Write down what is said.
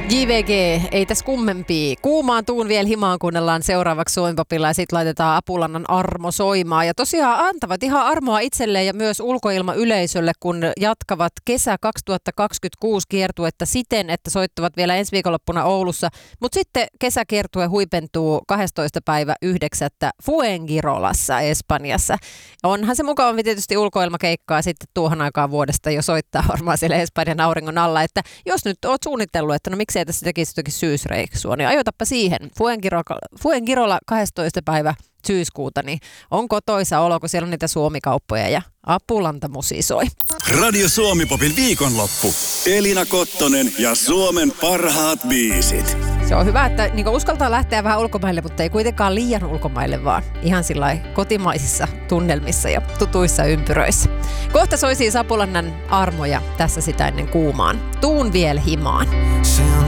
JVG, ei tässä kummempia. Kuumaan tuun vielä himaan kuunnellaan seuraavaksi Suomi-popilla ja sitten laitetaan Apulannan Armo soimaan. Ja tosiaan antavat ihan armoa itselleen ja myös ulkoilmayleisölle, kun jatkavat kesä 2026 kiertuetta siten, että soittavat vielä ensi viikonloppuna Oulussa. Mutta sitten kesäkiertue huipentuu 12.9. Fuengirolassa Espanjassa. Onhan se mukavampi tietysti ulkoilmakeikkaa sitten tuohon aikaan vuodesta jo soittaa varmaan siellä Espanjan auringon alla, että jos nyt oot suunnitellut, että no miksei tässä tekisi jotakin syysreiksua, niin ajoitapa siihen. Fuengirola 12. päivä syyskuuta, niin on kotoisa olo, kun siellä on niitä Suomi-kauppoja ja Apulanta musisoi. Radio Suomi-popin viikonloppu. Elina Kottonen ja Suomen parhaat biisit. Se on hyvä, että niin uskaltaa lähteä vähän ulkomaille, mutta ei kuitenkaan liian ulkomaille, vaan ihan sillai kotimaisissa tunnelmissa ja tutuissa ympyröissä. Kohta soi siis Apulannan Armo ja tässä sitä ennen Kuumaan. Tuun vielä himaan.